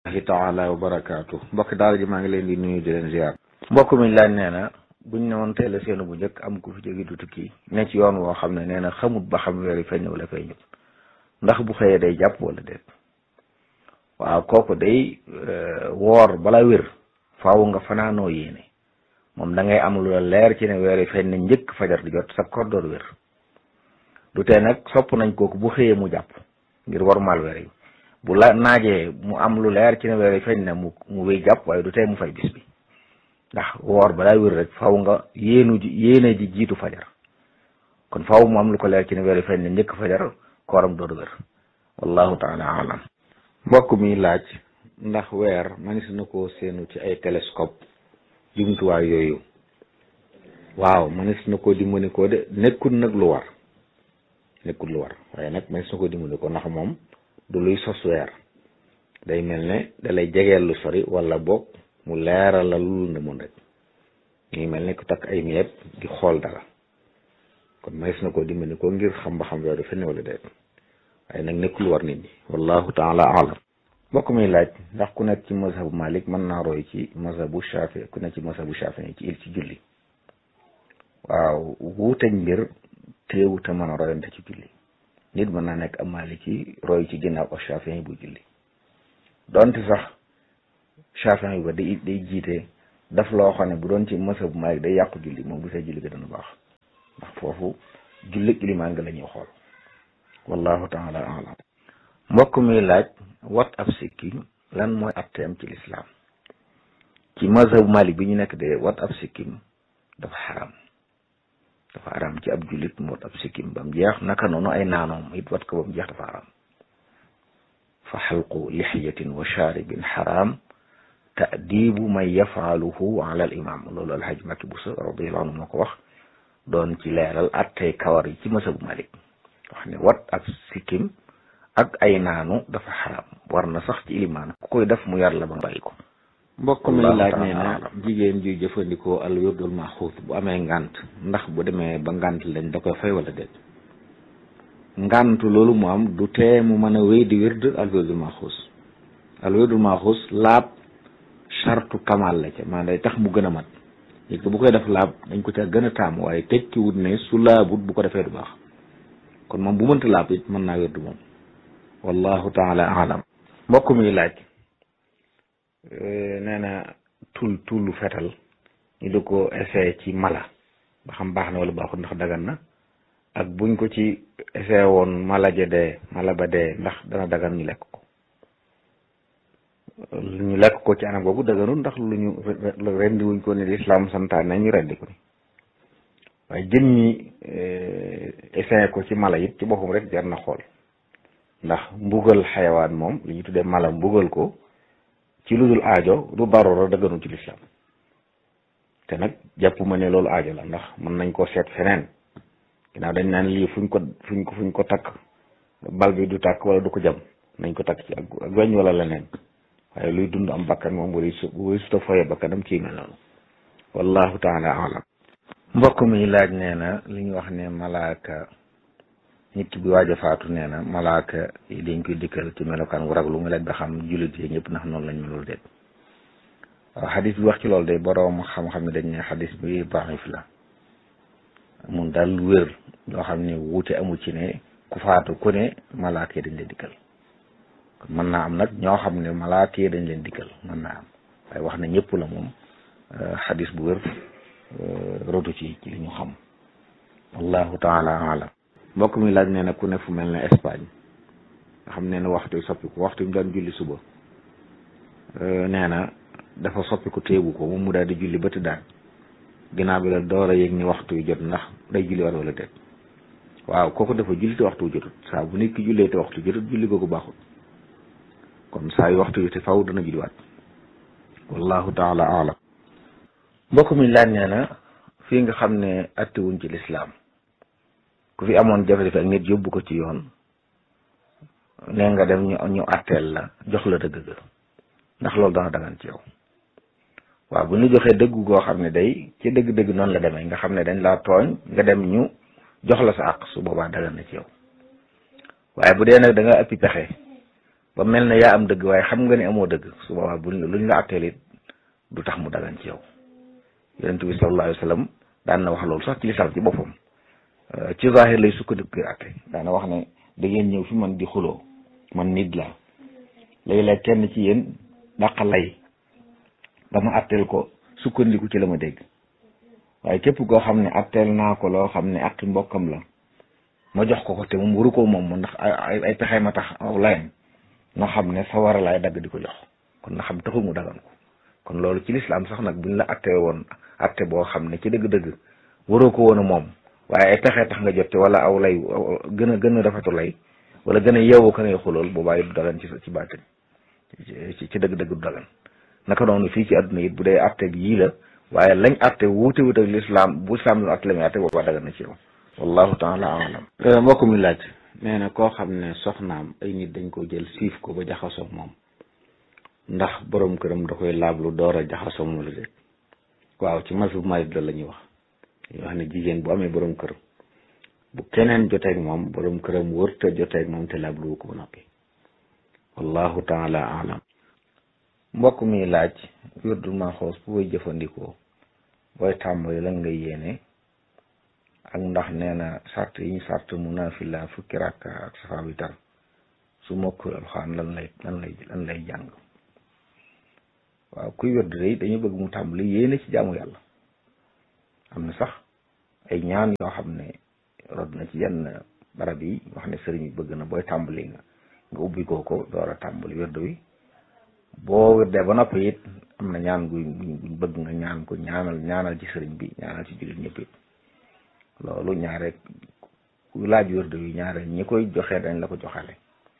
ahi taala wa barakaatu mbokk daal ji maa ngi leen di nuyu di leen ziar. mbokk mi laaj nee na buñ ne woon teel a seenu bu njëkk am ku fi jóge du tukki ne ci yoon woo xam ne nee na xamut ba xam weer yi feeñ wala feeñut ndax bu xëyee day jàpp wala déet. waaw kooku day woor bala wér faaw nga fanaanoo yéene moom da ngay am lu la leer ci ne weer yi feeñ na njëkk fajar di jot sa koor door wér du tee nag sopp nañ kooku bu xëyee mu jàpp ngir warmal weer yi bu la naajee mu am lu leer ci ne weer yi feeñ na mu wéy jàpp waaye du tee mu fay bis bi ndax woor balaa wér rek faaw nga yéene ji jiitu fajar kon faaw mu am lu ko leer ci ne weer yi feeñ na njëkk fajar kooram door wér wallahu taala alam. mbokk mi laaj ndax weer manis na koo seenu ci ay télescope jumtuwaay yooyu waaw manis na koo dimbali ko de nekkul nag lu war waaye nag manis na koo dimbali ko ndax moom du luy sos weer day mel ne dalay jegeel lu sori wala boog mu leeral la lu ne mun rek ñuy mel ne ku takk ay miyeeb di xool dara kon manis na koo dimbali ko ngir xam ba xam weer du fenn wala déet waaye nag nekkul war nit ñi wallahu taala alam. mbokk muy laaj ndax ku nekk ci mazhabu Malik mën naa roy ci mazhabu Shafi ku nekk ci mazhabu Shafi ci julli waaw wuuteñ mbir teewut a mën a royante ci julli nit mën naa nekk am Maliki roy ci ginnaaw ak Shafi bu julli donte sax Shafi ba day jiite daf loo xam ne bu doon ci mazhabu Malik day yàqu julli moom bu see julli ga dana baax ndax foofu julli ilimaan nga la ñuy xool wallahu taala alam. mbokk mi laaj wat ab sikkim lan mooy atteem ci lislaam ci mazhabu Malik bi ñu nekk de wat ab sikkim dafa xaram ci ab jullit mu wat ab sikkim ba mu jeex naka noonu ay naanoom it wat ko ba mu jeex dafa xaram fa xalqu lixiyatin wa charibin xaram taadibu man yafaaluhu ala al imam loolu alhaj Makki Buso radiyallahu anhu moo ko wax doon ci leeral attey kawar yi ci mazhabu Malik wax ne wat ab sikkim ak ay naanu dafa xaram war na sax ci ilimaan ku koy def mu yar la ba bàyyi ko. mbokk mi laaj nee na jigéen juy jëfandikoo al wirdul maxuus bu amee ngant ndax bu demee ba ngant lañ da koy fay wala déet. ngant loolu mu am du tee mu mën a wéy di wird al wirdul maxuus laab chartu kamal la ca maanaam day tax mu gën a mat léegi bu koy def laab dañ ko ca gën a taam waaye tekkiwut ne su laabut bu ko defee du baax kon moom bu mënta laab it mën naa wird moom wallahu taala alam. mbokk mi laaj nee na tullu fetal ñu di ko essayé ci mala ba xam baax na wala baaxul ndax dagan na ak buñ ko ci essayé woon mala ba dee ndax dana dagan ñu lekk ko ci anam googu daganul ndax lu ñu rendi wuñ ko ni lislaam santaane ñu rendi ko ni waaye jën ñi essayé ko ci mala it ci boppam rek jar na xool ndax mbugal xayawaan moom li ñu tuddee mala mbugal ko ci lu dul aajo du darura dëgganu ci lislaam te nag jàpp ma ne loolu aajo la ndax mën nañ koo seet feneen ginnaaw dañ naan lii fuñ ko takk bal bi du tàkk wala du ko jam nañ ko takk ci ak weñ wala leneen waaye luy dund am bakkan moom bu suta foye bakkanam ci mel noonu wallahu taala alam. mbokk mi laaj nee na li ñu wax ne malaaka nit ki bi waaj a faatu nee na malaaka yi dañ koy dikkal ci melokaan wu raglu mu laaj ba xam jullit yi ñëpp ndax noonu lañ melul déet waaw xadis bi wax ci loolu de boroom xam-xam ne dañ ne xadis bi daif la mun daal wér ñoo xam ne wuute amul ci ne ku faatu ku ne malaaka yi dañ leen dikkal kon mën naa am nag ñoo xam ne malaaka yi dañ leen dikkal mën naa am waaye wax na ñëpp la moom xadis bu wér rotu ci li ñu xam wallahu taala alam. mbokk mi laaj nee na ku ne fu mel ne Espagne nga xam ne na waxtu soppiku waxtu mu daan julli suba nee na dafa soppiku téegu ko moom mu daal di julli ba tëddaan ginnaaw bi la door a yëg ni waxtu yu jot ndax day julli war wala déet waaw kooku dafa julli te waxtu jotut saa bu nit ki jullee te waxtu jotut julli googu baaxul kon saa yu waxtu yu te faw dana julliwaat wallahu taala alam. mbokk mi laaj nee na fii nga xam ne attewuñ ci lislaam ku fi amoon jafe-jafe ak nit yóbbu ko ci yoon nee nga dem ñu atteel la jox la dëgg ga ndax loolu dana dagan ci yow waaw bu ñu joxee dëgg goo xam ne day ci dëgg-dëgg noonu la demee nga xam ne dañ laa tooñ nga dem ñu jox la sa àq su boobaa dagan na ci yow waaye bu dee nag da nga ëppi pexe ba mel ne yaa am dëgg waaye xam nga ne amoo dëgg su boobaa luñ la atteel it du tax mu dagan ci yow. yonent bi sallallahu alayhi wa sallam daan na wax loolu sax ci lislaam ci boppam ci zahir lay sukkandiku atte daana wax ne da ngeen ñëw fi man di xuloo man nit la léeg-léeg kenn ci yéen dàq lay dama atteel ko sukkandiku ci la ma dégg waaye képp koo xam ne atteel naa ko loo xam ne aqi mbokkam la ma jox ko te moom waru ko moom ndax ay pexe ma tax aw layam na xam ne sawara laay dagg di ko jox kon na xam taxul mu dagan ko kon loolu ci lislaam sax nag buñ la attee woon atte boo xam ne ci dëgg-dëgg waroo ko woon a moom waaye ay pexe tax nga jotte wala aw lay gën a rafetu lay wala gën a yeewu ka ngay xulool boobaa it du dagan ci baatin ci dëgg-dëgg du dagan naka noonu fii ci àdduna it bu dee atte bi yii la waaye lañ atte wuute wuute ak lislaam bu islaam lu atte la muy atte boobaa dagan na ci yow wallahu taala alam mbokk mi laaj nee na koo xam ne soxnaam ay nit dañ ko jël siif ko ba jaxasoo moom ndax borom këram da koy laablu door a jaxasoo moom la de waaw ci mazhab Maalik la ñuy wax dañuy wax ne jigéen bu amee borom kër bu keneen joteeg moom borom këram wërta joteeg moom te laablu ko ba noppi wallahu taala alam mbokk mi laaj wirdu Maaxuus bu koy jëfandikoo booy tàmbali lan ngay yéene ak ndax nee na sart yi ñu sart mu naafila fukki rakka ak safa bi tar su mokkul alxuraan lan lay jàng waaw kuy wérd day dañu bëgg mu tàmbali yéene ci jaamu yàlla am na sax ay ñaan yoo xam ne rod na ci yenn barab yi wax ne sëriñ bi bëgg na booy tàmbali nga ubbi ko door a tàmbali wérd wi boo wérdee ba noppi it am na ñaan guñ bëgg nga ñaan ko ñaanal ci sëriñ bi ñaanal ci jullit ñëpp it loolu ñaare ku laaj wérd wi ñaare ñi koy joxe dañ la ko joxale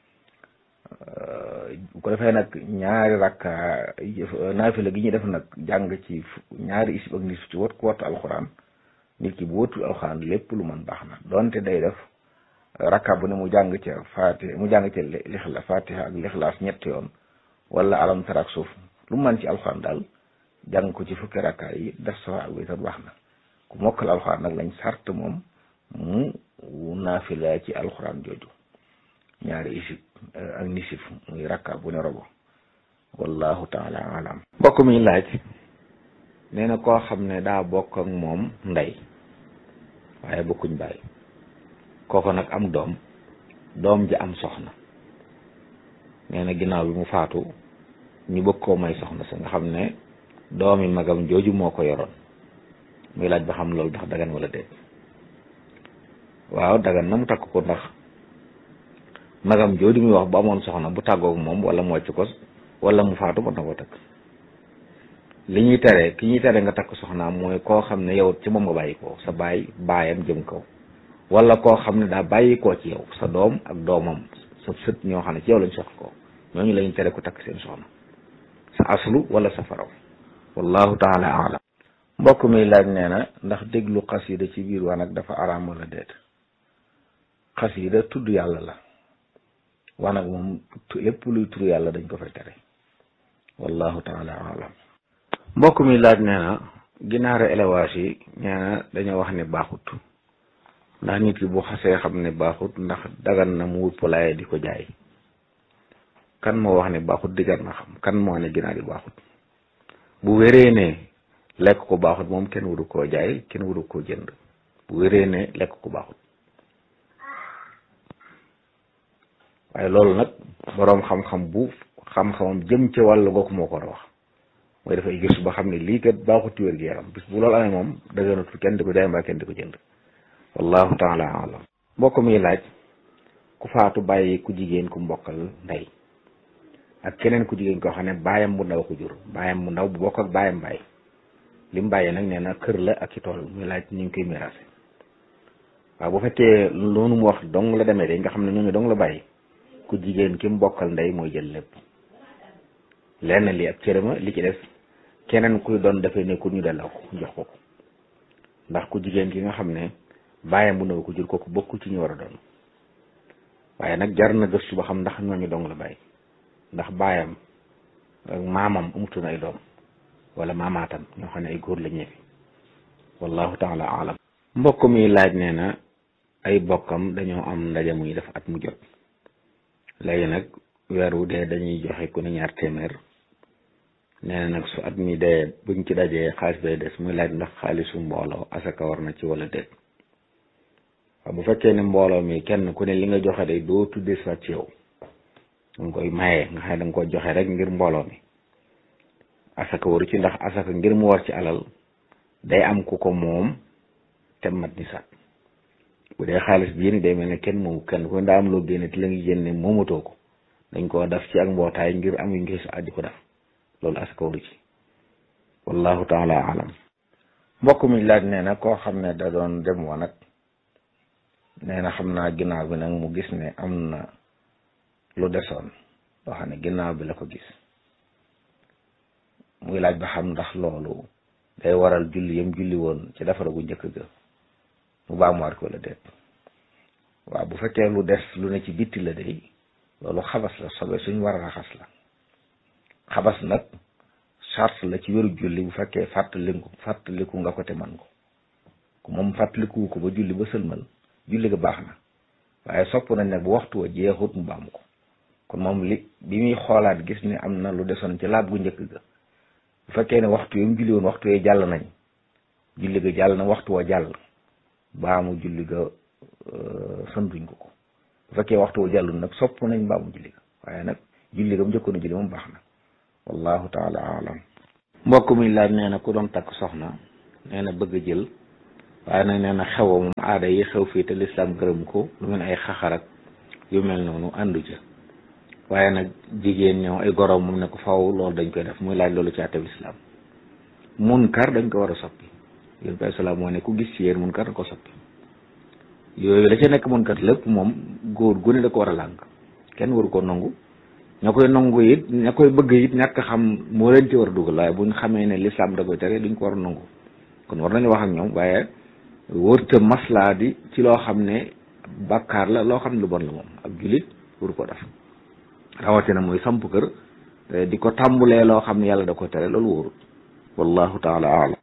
bu ko defee nag ñaari rakka naafila gi ñuy def nag jàng ci ñaari isib ak nisif ci wattu alxuraan nit ki bu wattu alxuraan lépp lu mën baax na donte day def rakka bu ne mu jàng ca fatiha ak lixlaas ñetti yoon wala alam tara ak suuf lu mu mën ci alxuraan daal jàng ko ci fukki rakka yi def safa ak witar baax na ku mokkal alxuraan nag lañ sart moom mu naafila ci alxuraan jooju ñaari isib ak nisif muy rakka bu ne robo wallahu taala alam mbokk mi laaj nee na koo xam ne daa bokk ak moom ndey waaye bokkuñ baay kooko nag am doom ji am soxna nee na ginnaaw bi mu faatu ñu bëgg koo may soxna sa nga xam ne doomi magam jooju moo ko yoroon muy laaj ba xam loolu ndax dagan wala déet waaw dagan na mu takk ko ndax magam jooju muy wax bu amoon soxna bu tàggoog moom wala mu wàcc ko wala mu faatu mën na ko takk ki ñuy tere nga takk soxnaam mooy koo xam ne yow ci moom nga bàyyi ko sa baayam jëm kaw wala koo xam ne daa bàyyi koo ci yow sa doom ak doomam sa sët ñoo xam ne ci yow lañ soxla ko ñooñu lañu tere ku takk seen soxna sa aslu wala sa faraw wallahu taala alam mbokk mi laaj nee na ndax déglu xasida ci biir wanag dafa araam wala déet xasida tudd yàlla la wanag moom lépp luy tudd yàlla dañ ko fay tere wallahu taala alam mbokk mi laaj nee na ginaare élevage yi nee na dañoo wax ne baaxut ndax nit ki bu xasee xam ne baaxut ndax dagan na mu wut poulailler di ko jaay kan moo wax ne baaxut diggar na xam kan moo ne ginaar yi baaxut bu wéree ne lekk ko baaxut moom kenn waru koo jaay kenn waru koo jënd bu wéree ne lekk ko baaxut waaye loolu nag boroom xam-xam bu xam-xamam jëm ci wàllu googu moo ko war a wax mooy dafay gëstu ba xam ne lii kat baaxut ci wér-gu-yaram bis bu loolu amee moom dëgganatul kenn di ko jaay mbaa kenn di ko jënd wallahu taala alam mbokk mi laaj ku faatu bàyyi ku jigéen ku mbokkal ndey ak keneen ku jigéen koo xam ne baayam bu ndaw ko jur baayam bu ndaw bu bokk ak baayam bàyyi li mu bàyyi nag nee na kër la ak ci tool muy laaj ñu ngi koy miraase waaw bu fekkee loolu mu wax dong la demee de nga xam ne ñooñu dong la bàyyi ku jigéen ki mbokkal ndey mooy jël lépp lenn li ak cërëma li ci def keneen kuy doon dafay nekkul ñu delloo ko jox ko ndax ku jigéen ki nga xam ne baayam bu ndaw ko jur kooku bokku ci ñu war a doon waaye nag jar na gëstu ba xam ndax ñooñu dong la bàyyi ndax baayam ak maamam amutoon ay doom wala maamaatam ñoo xam ne ay góor la ñeefi wallahu taala alam mbokk mi laaj nee na ay bokkam dañoo am ndaje muy def at mu jot léegi nag weer wu dee dañuy joxe ku ne 2 téeméer nee na nag su at mi dee buñ ci dajee xaalis bay des muy laaj ndax xaalisu mbooloo asaka war na ci wala déet. waaw bu fekkee ne mbooloo mi kenn ku ne li nga joxe day doo tuddee sa ci yow danga koy maye nga xam ne danga ko joxe rek ngir mbooloo mi asaka waru ci, ndax asaka ngir mu war ci alal day am ku ko moom te mat nisaab. bu dee xaalis bi yéen day mel ne kenn moomu kenn ku ne daa am loo génne te la ngi génne moomatoo ko dañ koo def ci ak mbootaay ngir am yu ngi sa addi ko def loolu asaka waru ci, wallahu taala alam. mbokk mi laaj nee na koo xam ne da doon dem woon nag nee na xam naa ginnaaw bi nag mu gis ne am na lu desoon loo xam ne ginnaaw bi la ko gis, muy laaj ba xam ndax loolu day waral julli yam julli woon ci defara gu njëkk ga mu baamuwaat ko la déet. waaw bu fekkee lu des lu ne ci bitti la day loolu xabas la, sobe suñ war a raxas la. xabas nag charte la ci wéru julli bu fekkee fàttaliku nga ko te man ko ku moom fàttaliku ko ba julli ba sëlmal julli ga baax na, waaye sopp nañ nag bu waxtu wa jeexut mu baamu ko. kon moom bi muy xoolaat gis ni am na lu desoon ci laab gu njëkk ga, bu fekkee ne waxtu yi mu julli woon waxtu yee jàll nañ, julli ga jàll na waxtu wa jàll, baamu julli ga santuñ ko. bu fekkee waxtu wa jàllul nag sopp nañ baamu julli ga, waaye nag julli ga mu njëkkoon a julli moom baax na, wallahu taala alam. mbokk mi laaj nee na ku doon takk soxna nee na bëgg a jël, waaye nag nee na xewa moom aada yi xew fii te lislaam gërëm ko lu mel ay xaxarak yu mel noonu àndu ca, waaye nag jigéen ñëw ay goroom moom ne ko faw loolu dañ koy def, muy laaj loolu ci àtteb lislaam. munkar dañ ko war a soppi, yéen bi salaam moo ne ku gis ci yéen munkar da ko soppi. yooyu la ca nekk munkar lépp moom góor gu ne da ko war a lànk, kenn waru ko nangu. ña koy nangu it ña koy bëgg it ñàkk xam moo leen ci war a dugal, waaye buñ xamee ne lislaam da koy tere duñ ko war a nangu. kon war nañu wax ak ñoom, waaye wërta maslaa di ci loo xam ne bàkkaar la, loo xam ne lu bon la moom ak jullit waru ko def. rawatina mooy samp kër di ko tàmbulee loo xam ne yàlla da ko tere, loolu wóorut. wallahu taala alam.